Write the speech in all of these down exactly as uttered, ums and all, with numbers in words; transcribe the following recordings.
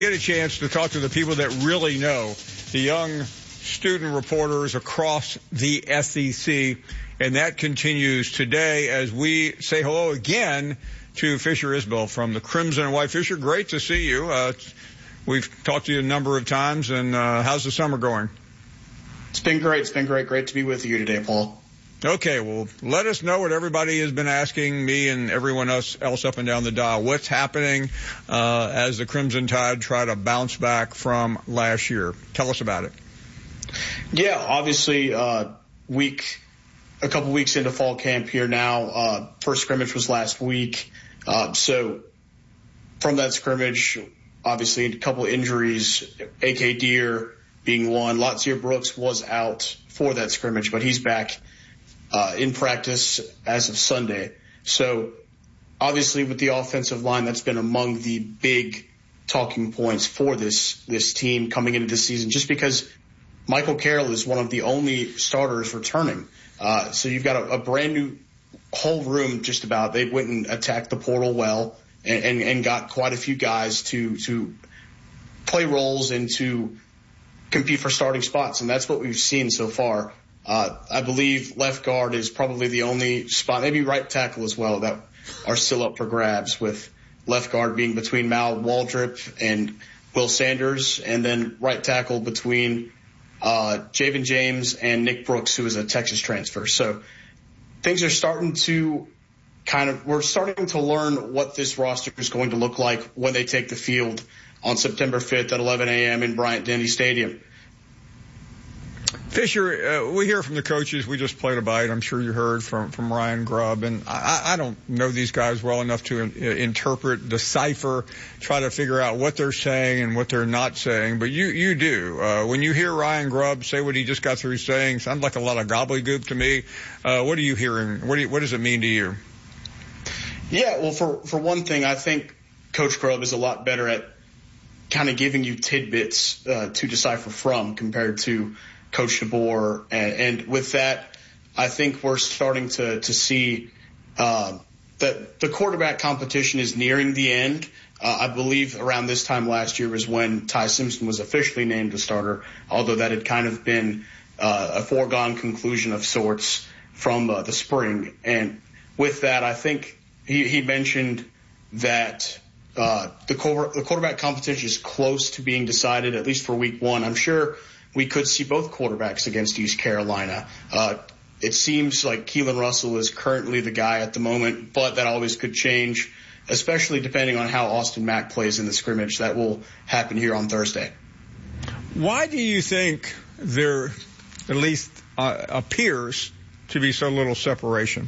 get a chance to talk to the people that really know, the young student reporters across the S E C, and that continues today as we say hello again to Fisher Isbell from the Crimson and White. Fisher, great to see you. Uh, we've talked to you a number of times, and uh, how's the summer going? It's been great. It's been great. Great to be with you today, Paul. Okay, well, let us know what everybody has been asking me and everyone else, else up and down the dial. What's happening uh, as the Crimson Tide try to bounce back from last year? Tell us about it. Yeah, obviously, uh, week, a couple weeks into fall camp here now. Uh, first scrimmage was last week. Uh, so from that scrimmage, obviously a couple injuries, A K Deer being one. Latsier Brooks was out for that scrimmage, but he's back Uh, in practice as of Sunday. So obviously with the offensive line, that's been among the big talking points for this, this team coming into this season, just because Michael Carroll is one of the only starters returning. Uh, so you've got a, a brand new whole room just about. They went and attacked the portal well and, and, and got quite a few guys to, to play roles and to compete for starting spots. And that's what we've seen so far. Uh, I believe left guard is probably the only spot, maybe right tackle as well, that are still up for grabs, with left guard being between Mal Waldrop and Will Sanders, and then right tackle between uh, Javen James and Nick Brooks, who is a Texas transfer. So things are starting to kind of, we're starting to learn what this roster is going to look like when they take the field on September fifth at eleven a.m. in Bryant-Denny Stadium. Fisher, uh, we hear from the coaches. We just played a bite. I'm sure you heard from, from Ryan Grubb. And I, I don't know these guys well enough to in, interpret, decipher, try to figure out what they're saying and what they're not saying. But you, you do. Uh, when you hear Ryan Grubb say what he just got through saying, sounds like a lot of gobbledygook to me. Uh, what are you hearing? What do you, what does it mean to you? Yeah, well, for, for one thing, I think Coach Grubb is a lot better at kind of giving you tidbits uh, to decipher from compared to Coach DeBoer, and, and with that, I think we're starting to to see uh, that the quarterback competition is nearing the end. Uh, I believe around this time last year was when Ty Simpson was officially named a starter, although that had kind of been uh, a foregone conclusion of sorts from uh, the spring. And with that, I think he, he mentioned that uh, the, the quarterback competition is close to being decided, at least for week one. I'm sure we could see both quarterbacks against East Carolina. Uh, it seems like Keelan Russell is currently the guy at the moment, but that always could change, especially depending on how Austin Mack plays in the scrimmage. That will happen here on Thursday. Why do you think there at least uh, appears to be so little separation?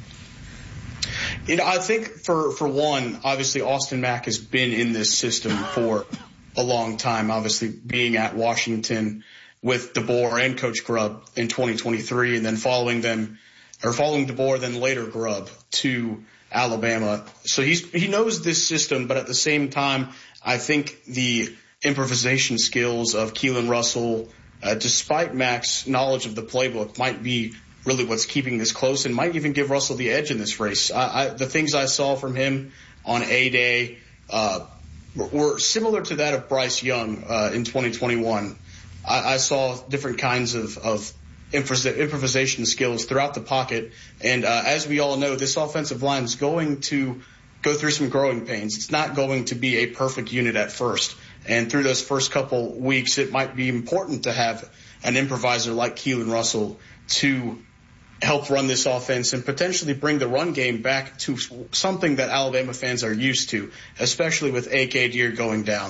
You know, I think for, for one, obviously Austin Mack has been in this system for a long time, obviously being at Washington with DeBoer and Coach Grubb in twenty twenty-three, and then following them, or following DeBoer, then later Grubb to Alabama. So he's, he knows this system, but at the same time, I think the improvisation skills of Keelan Russell, uh, despite Mack's knowledge of the playbook, might be really what's keeping this close and might even give Russell the edge in this race. I, I, the things I saw from him on A-Day, uh, were similar to that of Bryce Young, uh, in twenty twenty-one. I, I saw different kinds of, of improvisation skills throughout the pocket. And uh, as we all know, this offensive line is going to go through some growing pains. It's not going to be a perfect unit at first. And through those first couple weeks, it might be important to have an improviser like Keelan Russell to help run this offense and potentially bring the run game back to something that Alabama fans are used to, especially with A K Deer going down.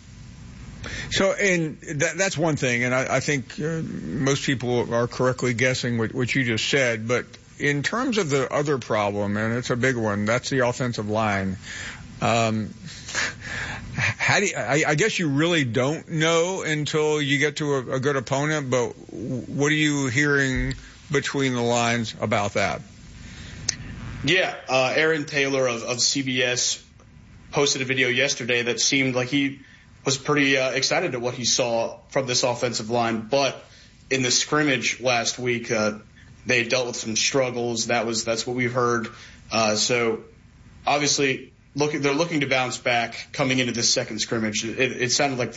So, and that, that's one thing, and I, I think uh, most people are correctly guessing what, what you just said, but in terms of the other problem, and it's a big one, that's the offensive line. Um, how do you, I, I guess you really don't know until you get to a, a good opponent, but what are you hearing between the lines about that? Yeah, uh, Aaron Taylor of, of C B S posted a video yesterday that seemed like he was pretty uh, excited at what he saw from this offensive line. But in the scrimmage last week, uh, they dealt with some struggles. That was that's what we've heard. Uh, so obviously looking, they're looking to bounce back coming into this second scrimmage. It, it sounded like